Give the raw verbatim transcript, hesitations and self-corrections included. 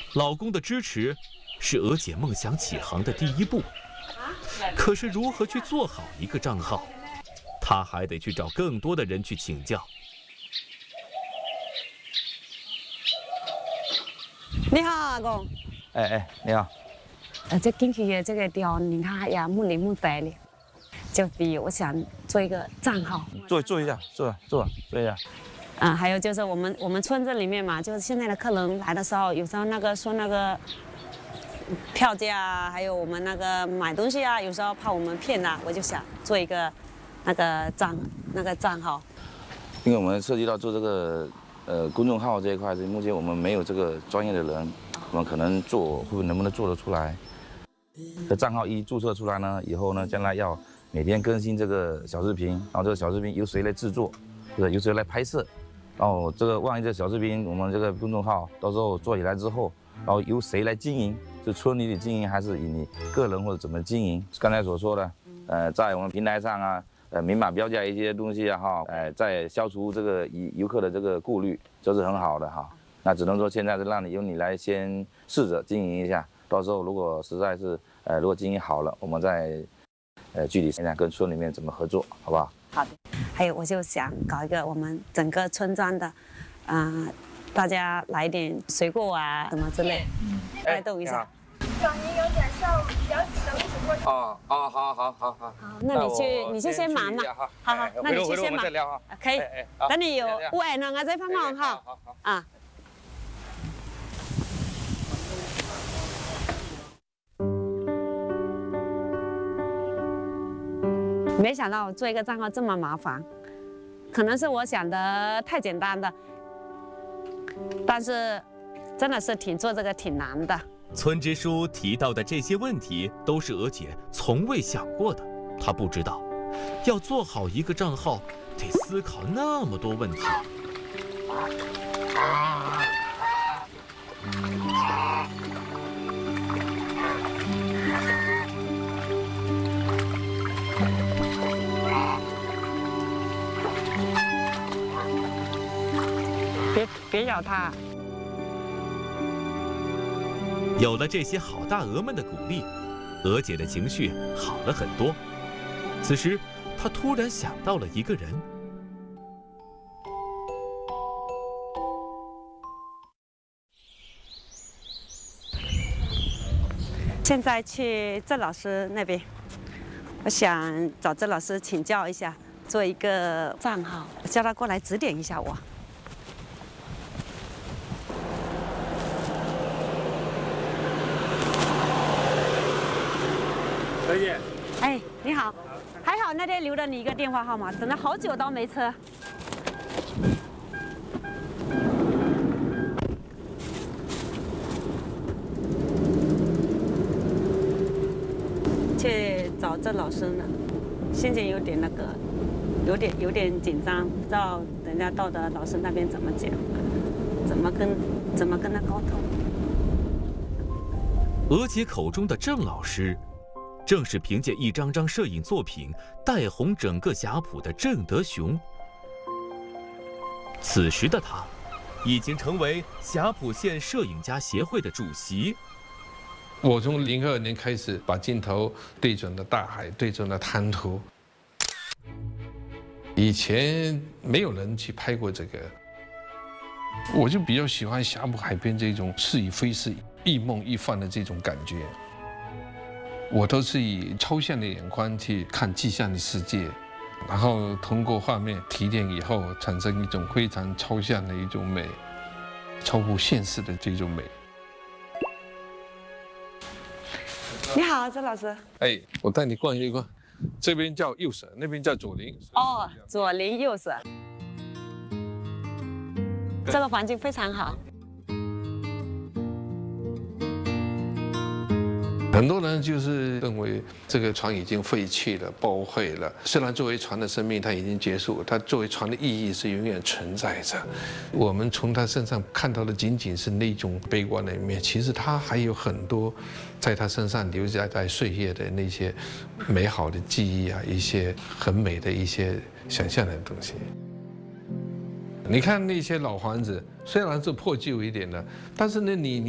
老公的支持是娥姐梦想起航的第一步。可是如何去做好一个账号，她还得去找更多的人去请教。 你好，阿公。 哎哎，你好。 呃，这进去的这个雕，你看呀，木里木呆的，就比我想做一个账号。 坐坐一下，坐坐坐一下。 啊，还有就是我们我们村子里面嘛，就是现在的客人来的时候，有时候那个说那个票价啊，还有我们那个买东西啊，有时候怕我们骗啊，我就想做一个那个账那个账号。 因为我们涉及到做这个呃公众号这一块，是目前我们没有这个专业的人，我们可能做会能不能做得出来？这账号一注册出来呢，以后呢，将来要每天更新这个小视频，然后这个小视频由谁来制作，或者由谁来拍摄？然后这个万一这小视频，我们这个公众号到时候做起来之后，然后由谁来经营？是村里的经营，还是以你个人或者怎么经营？刚才所说的，呃，在我们平台上啊，呃，明码标价一些东西啊，哈，呃，在消除这个游游客的这个顾虑，这是很好的哈。那只能说现在是让你由你来先试着经营一下，到时候如果实在是呃如果经营好了，我们再呃具体现在跟村里面怎么合作，好不好？ 好的。还有，我就想搞一个我们整个村庄的，啊、呃，大家来一点水果啊，什么之类，带动一下。 长您有点像比较急的，一起过去。 哦哦，好好好好。好， 那你去，你去先忙嘛。好好，那你去先忙。可以。等你有有闲了，我再帮忙哈。好好。啊。没想到做一个账号这么麻烦，可能是我想的太简单的，但是真的是挺做这个挺难的。 村支书提到的这些问题都是娥姐从未想过的，她不知道要做好一个账号得思考那么多问题。 别别咬它。 有了这些好大鹅们的鼓励，娥姐的情绪好了很多。此时，她突然想到了一个人。 现在去郑老师那边，我想找郑老师请教一下，做一个账号，叫他过来指点一下我。 小姐， 哎，你好，还好那天留了你一个电话号码，等了好久都没车。去找郑老师呢，心情有点那个，有点有点紧张，不知道人家到的老师那边怎么讲，怎么跟怎么跟他沟通。 娥姐口中的郑老师，正是凭借一张张摄影作品带红整个霞浦的郑德雄。此时的他，已经成为霞浦县摄影家协会的主席。 我从零二年开始把镜头对准了大海，对准了滩涂。以前没有人去拍过这个，我就比较喜欢霞浦海边这种似已非是、一梦一幻的这种感觉。我都是以抽象的眼光去看具象的世界，然后通过画面提炼以后，产生一种非常抽象的一种美，超乎现实的这种美。 你好，郑老师。 哎，我带你逛一逛，这边叫右舍，那边叫左邻。 哦，左邻右舍。这个环境非常好。 很多人就是认为这个船已经废弃了、报废了。虽然作为船的生命它已经结束，它作为船的意义是永远存在着。我们从他身上看到的仅仅是那种悲观的一面，其实他还有很多在他身上留下在岁月的那些美好的记忆啊，一些很美的一些想象的东西。你看那些老房子，虽然是破旧一点的，但是呢，你。